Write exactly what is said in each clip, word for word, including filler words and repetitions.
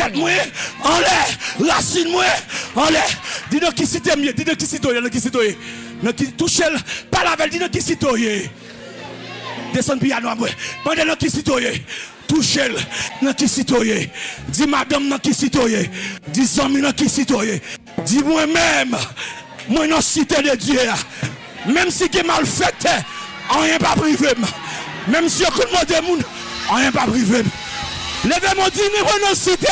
tête moi, en l'air, racine moi, en l'air. Dis-nous qui cite mieux, dis-nous qui cite, dis-nous qui cite, dis-nous qui touche, pas la veille, dis-nous qui cite. Descends piano moi, pendant qui cite, touche, dans qui cite, dis madame dans qui cite, dis amis dans qui cite, dis moi-même, moi dans cité de Dieu, même si qui mal fait, rien pas privé, même si on demande des monde, rien pas privé. Levez-moi, dis nous dans cité.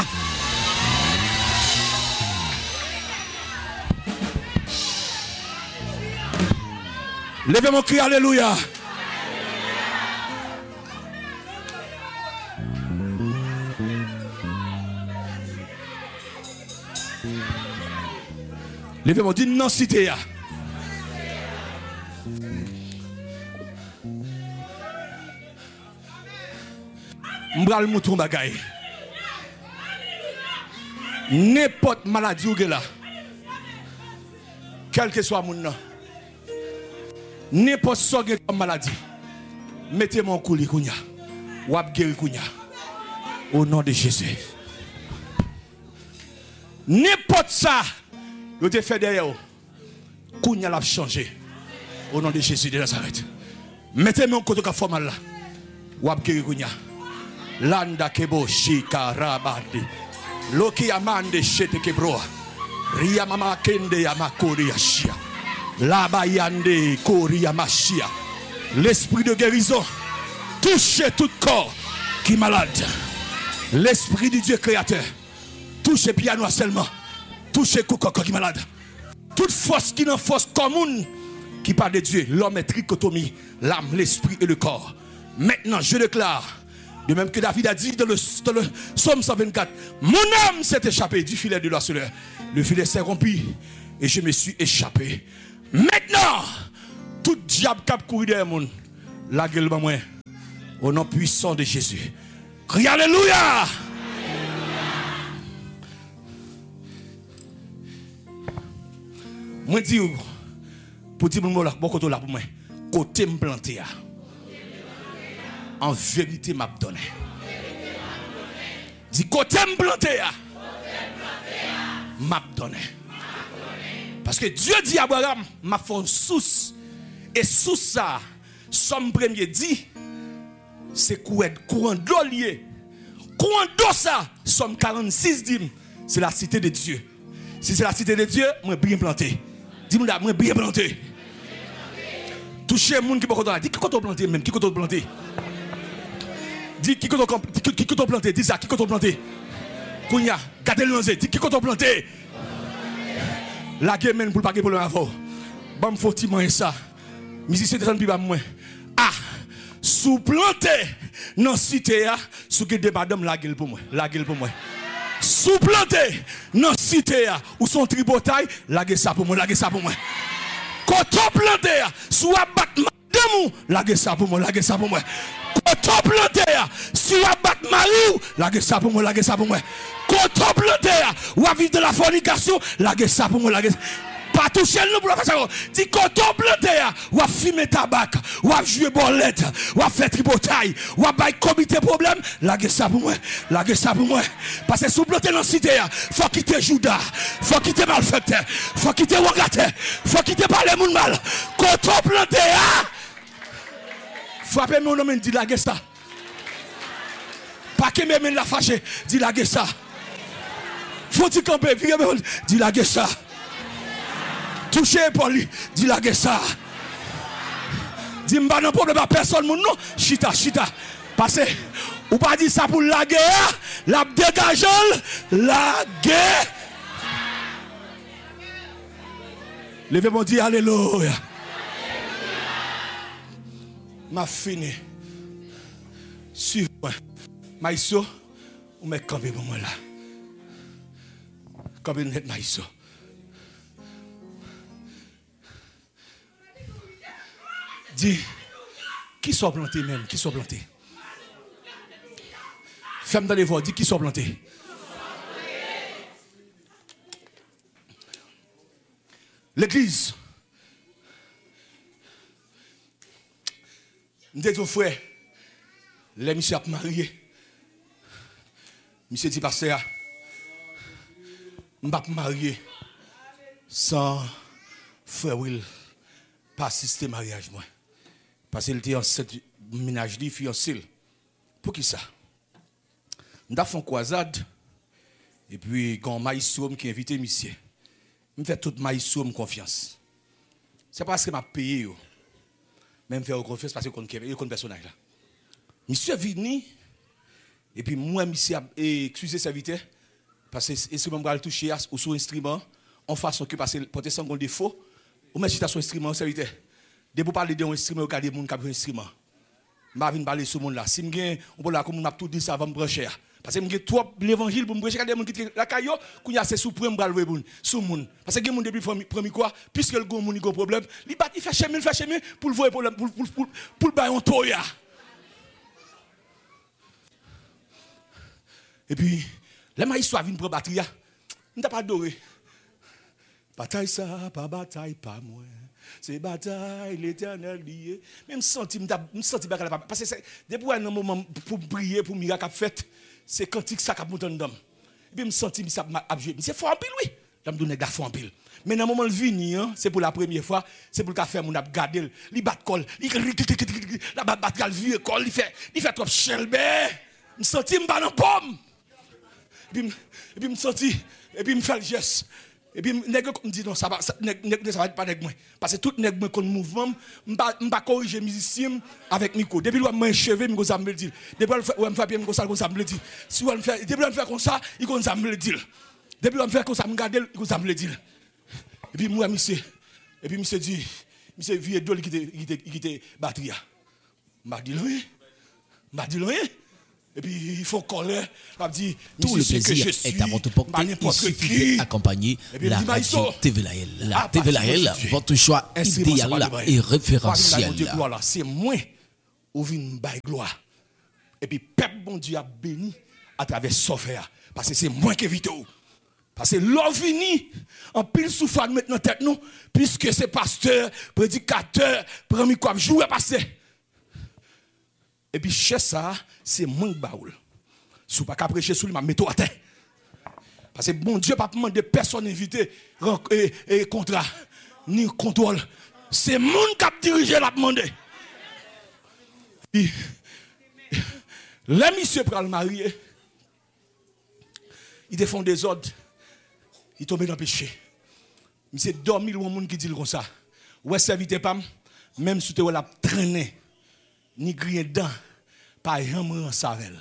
Levez mon cri, alléluia. Levez mon dis non cité. M'bral mouton bagay. N'importe maladie ou là. Quel que soit mon nom. N'importe ce qui comme maladie, mettez mon coulis kounya, ou ap guéri kounya, au nom de Jésus. N'importe ça, vous te fait derrière, kounya l'a changé, au nom de Jésus de Nazareth. Mettez mon côté de formal là, ou ap guéri kounya. Landa kebo shika rabandi, loki amande shete kebro, ria mama kende ya makori ya shia. La bayande koria machia. L'esprit de guérison touche tout corps qui est malade. L'esprit du Dieu créateur touche piano seulement. Touche tout corps qui est malade. Toute force qui est une force commune qui parle de Dieu. L'homme est trichotomie, l'âme, l'esprit et le corps. Maintenant, je déclare, de même que David a dit dans le, dans le psaume cent vingt-quatre, mon âme s'est échappée du filet de l'harceleur. Le filet s'est rompu et je me suis échappé. Maintenant, tout diable qui a couru derrière moi, la gueule de moi, au nom puissant de Jésus. Crie alléluia! Moi dis pour dire mon là, bon côté là pour moi, côté me planter. En vérité m'a donné. Dis côté me planter. M'a donné. Parce que Dieu dit à Abraham, m'a fait une source. Et sous ça, somme premier dit, c'est courant d'eau lié. Courant d'eau ça, somme quarante-six dit, c'est la cité de Dieu. Si c'est la cité de Dieu, moi bien planté. Dis-moi là, moi bien planté. Toucher les gens qui peuvent dire, qui peut planter même, qui peut planter. Dis qui peut planter, dis ça, qui peut planter. Kounya, gardez le dit qui peut planter. La guerre pour le paquet pour le avant. Bon, faut tirer ça. Musicien de plus bas moi. Ah, sous planté dans cité a, sous que des madame la gueule pour moi, la gueule pour moi. Sous planté dans cité a, où son tribotaille, la gueule ça pour moi, la gueule ça pour moi. Quand on planté sous abat madame, la gueule ça pour moi, la gueule ça pour moi. Quand on planté sous abat mari, la gueule ça pour moi, la gueule ça pour moi. Quand on planté ou à vivre de la fornication, la gueule ça pour moi, la gueule. Pas toucher nous pour faire ça. Dis quand on planté ou à fumer tabac, ou à jouer bolette, ou à faire tripotaille, ou à bailler comité problème, la gueule ça pour moi, la gueule ça pour moi. Parce que sous planté dans la cité, faut quitter Judas, faut quitter malfaiteur, faut quitter Wagaté, faut quitter parler moun mal. Quand on planté, frappez mon nom, dit la gueule ça. Pas que même la fâché, dit la gueule ça. Faut-il camper, dit la gueule ça. Touché pour lui, dit la gueule ça. Dis m'pas non problème à personne mon non, chita chita. Parce que ou pas dit ça pour la guerre, la dégage la guerre. Levez-moi dire alléluia. M'a fini. Suivez-moi. Maïso, ou me camper pour moi là. Camper net Maïso. Dis, qui sont plantés même, qui sont plantés. Femme dans les voix, dis qui sont plantés. L'église. Nous disons frère, les messieurs mariés. Monsieur dit, pasteur, je ne vais pas me marier sans frère Will pas assister au mariage. Moi. Parce qu'il était en cette ménage, fiancé. Pour qui ça? Je vais faire une croisade. Et puis, quand Maïsoum qui a invité monsieur, je fais toute Maïsoum confiance. Ce n'est pas parce que je payé, mais je fais confiance parce que je connais le personnage. Là. Monsieur est venu, et puis moi, monsieur a excusé serviteur, parce que l'instrument va le toucher ou sur l'instrument, en façon que parce que pour sans qu'on défaut, ou même si tu as son instrument, serviteur. Dès pour parler d'un instrument, regardez les gens qui ont un instrument. Je ne vais pas parler sur ce monde-là. Si je suis là, comme je tout dit ça avant de me brancher. Parce que je suis trop l'évangile pour me brancher. Regardez les gens qui la caillou, qui a c'est suprême pour le sur le monde. Parce que les gens depuis le premier quoi, puisque le monde a un problème, il fait chemin, il fait chemin pour le voir pour pour pour pour pour le bailler en toya. Et puis, les maïs soit venu pour battre, on t'a pas adoré. Bataille ça, pas bataille, pas moi. C'est bataille, l'éternel lié. Même senti, me senti pas parce que c'est depuis un moment pour prier pour miracle fait, c'est cantique ça qui monte dedans. Et puis me senti ça a joué. C'est fort en pile oui. Là me donner da fort en pile. Mais dans le moment le vini, c'est pour la première fois, c'est pour le faire mon a garder, il bat col, il la bat bat vieux col, il fait il fait trop chelbe. Me senti me pas dans pomme. Et puis et puis me senti et puis me fait le geste. Et puis, nèg me dit non, ça va, ça va pas avec moi. Parce que tout nèg moi comme mouvement, je ne pas corriger musicien avec micro. Depuis que je me cheveux, je me le dire. Depuis que je me fais bien, je me le dire. Si je me fais, depuis que je me fais comme ça, il me le dire. Depuis que je me fais comme ça, je me garde, il me le dire. Et puis, moi, monsieur, et puis, monsieur dit, monsieur vieux d'eau qui était batterie. Je m'a dit rien. Je m'a dit rien. Et puis, il faut coller. Il dit, tout le plaisir est à votre portée. Il suffit d'accompagner la radio T V Lahel. La T V Lahel, votre choix idéal et référentiel. C'est moi où vient bailler gloire. Et puis, peuple bon Dieu a béni à travers Sofia. Parce que c'est moi qui évite. Parce que l'on vini en pile souffle maintenant tête nous, puisque c'est pasteur, prédicateur, premier quoi jouer passer. Et puis, chez ça, c'est moins baoul. Si vous ne pouvez pas prêcher sur lui, je vais mettre à terre. Parce que bon Dieu, pas demander personne invité, et, et contrat, ni contrôle. C'est le monde qui a dirigé la demande. Les messieurs pour le marier, ils défendent des ordres, ils tombent dans le péché. Monsieur dormi, le monde qui dit comme ça. Ouais, serviteur pas, même si tu as traîné. Ni grien dedans, pas jamais en savel.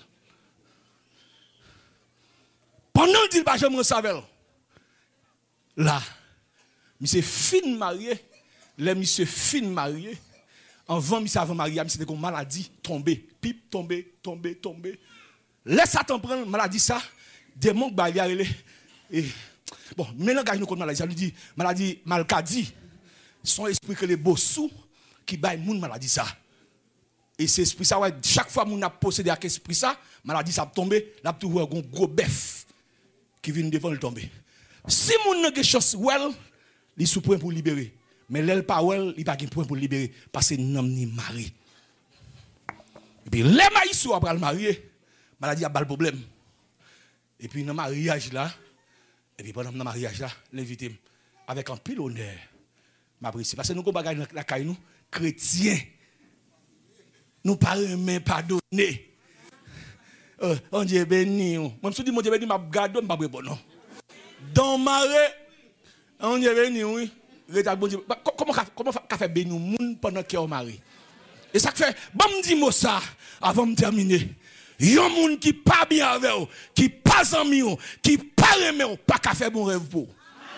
Pendant qu'il dit pas jamais en savel, là, monsieur fin marié, les monsieur fin marié, avant monsieur avant marié, monsieur était comme maladie tombée, pipe tombée, tombée, tombée. Laisse Satan prendre maladie ça, démon ba y et bon, maintenant gars nous contre maladie, ça lui dit maladie malcadie, son esprit que les beaux sous qui baille moun maladie ça. Et c'est esprit ça, ouais, chaque fois qu'on a possédé avec esprit ça, maladie ça tombe, là tu vois un gros bœuf qui vient devant le tomber. Si mon n'a pas chance, well, il est sous point pour libérer. Mais l'elle pas well, il pas de point pour libérer parce que n'homme ni mari. Et puis les maïs après le marié, maladie a pas le problème. Et puis dans le mariage là, et puis pendant le mariage là, l'invité avec un pile honneur. M'apprécie parce que nous avons la caille nous chrétiens. Nous ne pas pardonner. Euh, on dit béni. Moi, je me suis dit, mon Dieu béni, je garde, je ne vais pas bon. Dans ma on dit béni, oui. Comment comment fait béni moun pendant qu'il est marié? Et ça fait, bon, me dis moi ça avant de terminer. Yon moun qui pas bien avec vous, qui pas en mieux, qui pas aimé, pas qu'à faire bon rêve pour.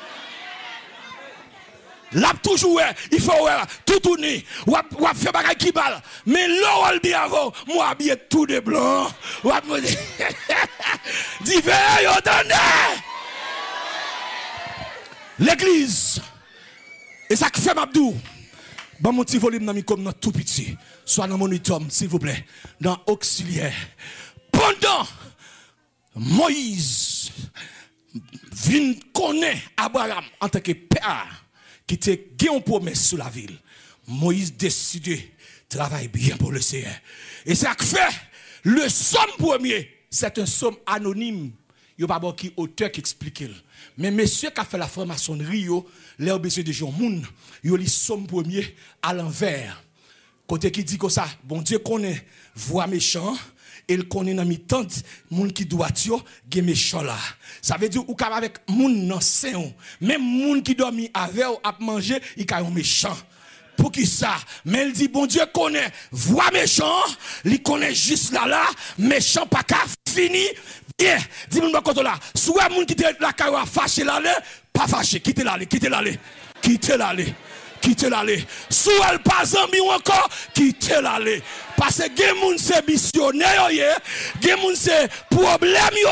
Là toujours il faut tout tourner ou ou faire bagay qui balle mais l'or bien avant moi habillé tout de blanc ou divers entendez l'église et ça que fait Mabdou bon mon petit volume dans comme dans tout petit soit dans moniteur s'il vous plaît dans auxiliaire pendant Moïse vient connaître Abraham en tant que père qui te gagne une promesse sur la ville. Moïse décide de travailler bien pour le Seigneur. Et ça fait le somme premier, c'est un psaume anonyme. Il n'y a pas bon qui auteur qui explique. Mais monsieur qui a fait la franc-maçonnerie, yo, les besoin de gens moun, yo li psaume premier à l'envers. Côté qui dit comme ça, bon Dieu connaît voix méchant, et il connaît dans mi-temps moun qui doit yo, gen méchant là. Ça veut dire ou capable avec moun nan sein, même moun qui dormi avec ou a manger, il ka yon méchant. Pour qui ça? Mais il dit, bon Dieu connaît, voix méchant, il connaît juste là, là, méchant pas qu'à fini, bien. Dis-moi quand là, soit moun qui te la caille fâché là, pas fâché, quittez l'aller, quittez l'aller, quittez l'aller, quittez l'aller. Soit elle pas ami ou encore, quittez l'aller. Parce que gen moun c'est missionnaire, gen moun c'est problème yo